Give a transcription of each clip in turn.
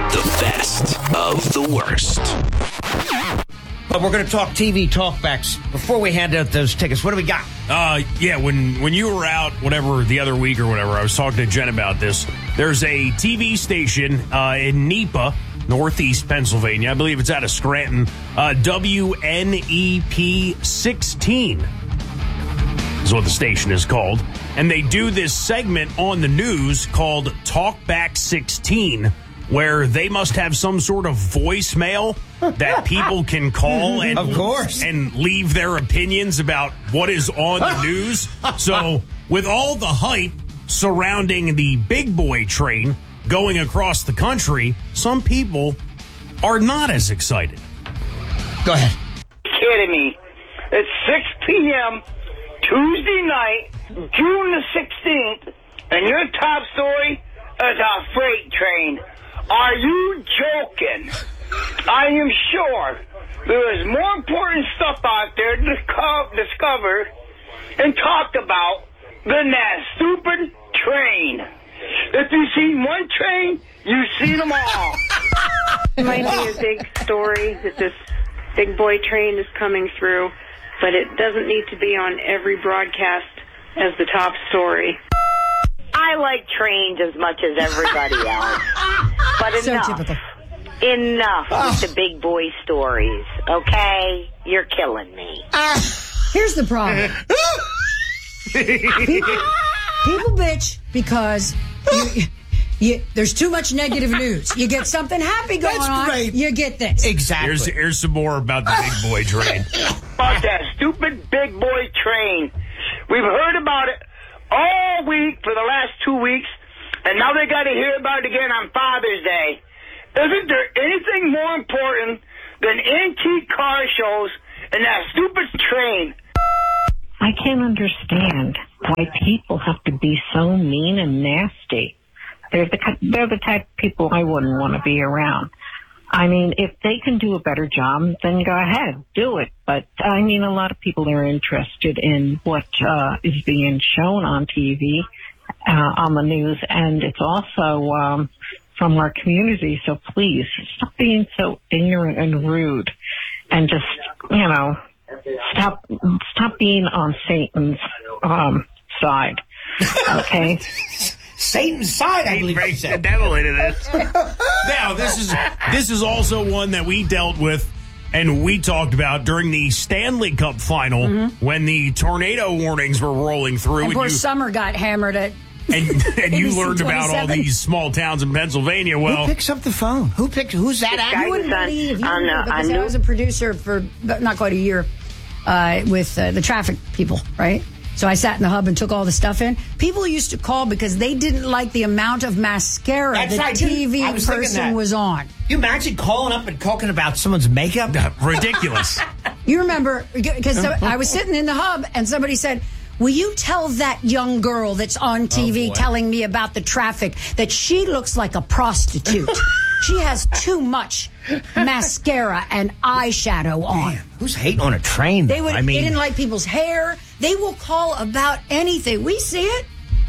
The best of the worst. But we're going to talk TV talkbacks. Before we hand out those tickets, what do we got? When you were out, whatever, the other week or whatever, I was talking to Jen about this. There's a TV station in Nepa, Northeast Pennsylvania. I believe it's out of Scranton. WNEP 16 is what the station is called. And they do this segment on the news called Talkback 16, where they must have some sort of voicemail that people can call and, of course, and leave their opinions about what is on the news. So with all the hype surrounding the big boy train going across the country, some people are not as excited. Go ahead. Kidding me. It's 6 p.m. Tuesday night, June the 16th, and your top story is a freight train. Are you joking? I am sure there is more important stuff out there to discover and talk about than that stupid train. If you've seen one train, you've seen them all. It might be a big story that this big boy train is coming through, but it doesn't need to be on every broadcast as the top story. I like trains as much as everybody else. But enough. So typical. Enough with the big boy stories, okay? You're killing me. Here's the problem. People bitch because there's too much negative news. You get something happy going on, you get this. Exactly. Here's some more about the big boy train. About that stupid big boy train. We've heard about it all week for the last 2 weeks, and now they got to hear about it again on Father's Day. Isn't there anything more important than antique car shows and that stupid train? I can't understand why people have to be so mean and nasty. They're the type of people I wouldn't want to be around. I mean, if they can do a better job, then go ahead, do it. But, I mean, a lot of people are interested in what is being shown on TV, on the news, and it's also from our community. So please, stop being so ignorant and rude and just, stop being on Satan's side, okay? Satan's side, I believe he said. The devil into this. Now, this is also one that we dealt with and we talked about during the Stanley Cup final when the tornado warnings were rolling through. And poor Summer got hammered at... And you learned about all these small towns in Pennsylvania. Well, who picks up the phone? Who's that at? You wouldn't believe. Because I was a producer for not quite a year with the traffic people, right? So I sat in the hub and took all the stuff in. People used to call because they didn't like the amount of mascara the TV person was on. You imagine calling up and talking about someone's makeup? Ridiculous. You remember, because I was sitting in the hub and somebody said, will you tell that young girl that's on TV telling me about the traffic that she looks like a prostitute? She has too much mascara and eyeshadow on. Man, who's hating on a train? They didn't like people's hair. They will call about anything. We see it.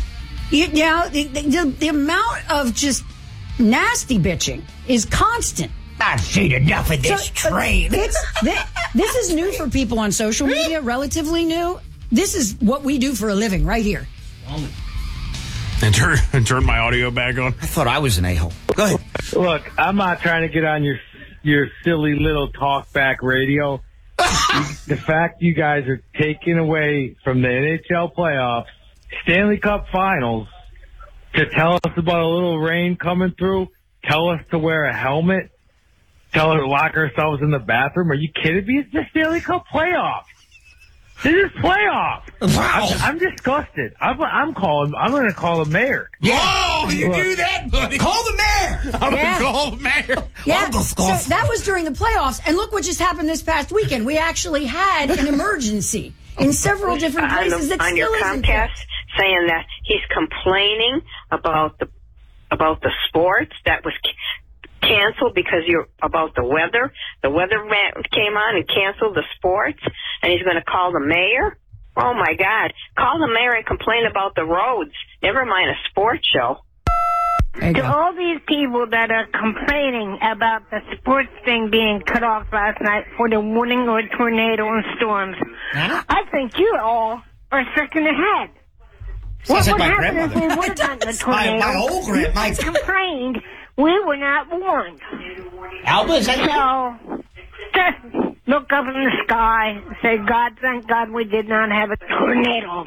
The amount of just nasty bitching is constant. I've seen enough of this train. This is new for people on social media, relatively new. This is what we do for a living right here. And turn my audio back on. I thought I was an a-hole. Go ahead. Look, I'm not trying to get on your silly little talkback radio. The fact you guys are taking away from the NHL playoffs, Stanley Cup finals, to tell us about a little rain coming through, tell us to wear a helmet, tell us to lock ourselves in the bathroom. Are you kidding me? It's the Stanley Cup playoffs. This is playoff. Wow. I'm disgusted. I'm going to call the mayor. Yeah. Oh, you do that, buddy. Call the mayor. I'm going to call the mayor. Yeah. So that was during the playoffs. And look what just happened this past weekend. We actually had an emergency in several different places. On your Comcast saying that he's complaining about the sports that was canceled because about the weather. The weather came on and canceled the sports, and he's going to call the mayor? Oh, my God. Call the mayor and complain about the roads. Never mind a sports show. To all these people that are complaining about the sports thing being cut off last night for the warning or tornado and storms, I think you all are sick in the head. What would happen if we would have gotten a tornado? My old grandma. You complained. We were not warned. Alba, is that you? So, just look up in the sky and say, God, thank God we did not have a tornado.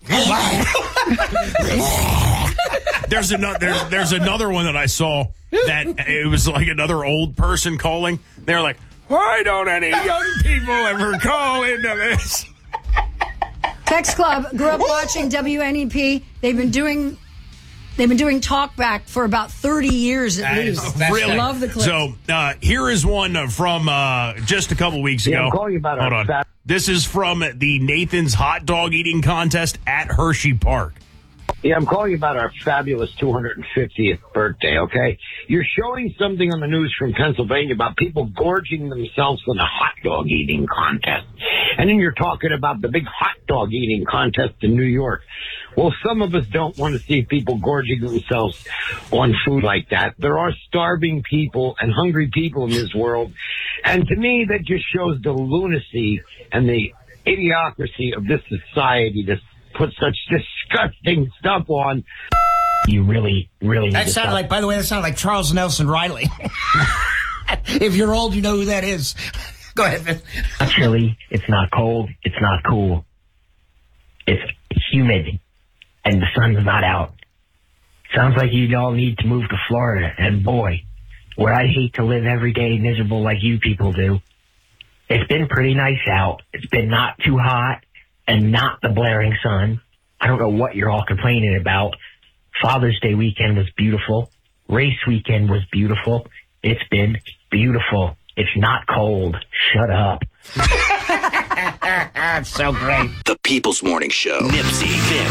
There's another one that I saw that it was like another old person calling. They're like, why don't any young people ever call into this? Text Club grew up watching WNEP. They've been doing talkback for about 30 years at least. Really? Love the clip. So here is one from just a couple weeks ago. I'm calling you about Hold on. This is from the Nathan's hot dog eating contest at Hershey Park. Yeah, I'm calling you about our fabulous 250th birthday, okay? You're showing something on the news from Pennsylvania about people gorging themselves in a hot dog eating contest. And then you're talking about the big hot dog eating contest in New York. Well, some of us don't want to see people gorging themselves on food like that. There are starving people and hungry people in this world. And to me, that just shows the lunacy and the idiocracy of this society to put such disgusting stuff on. You really That sounded like, by the way, that sounded like Charles Nelson Riley. If you're old, you know who that is. Go ahead, Vince. It's not chilly. It's not cold. It's not cool. It's humid, and the sun's not out. Sounds like you all need to move to Florida, and boy, where I hate to live every day miserable like you people do. It's been pretty nice out. It's been not too hot and not the blaring sun. I don't know what you're all complaining about. Father's Day weekend was beautiful. Race weekend was beautiful. It's been beautiful. It's not cold. Shut up. That's so great. The People's Morning Show. Nipsey, Vince,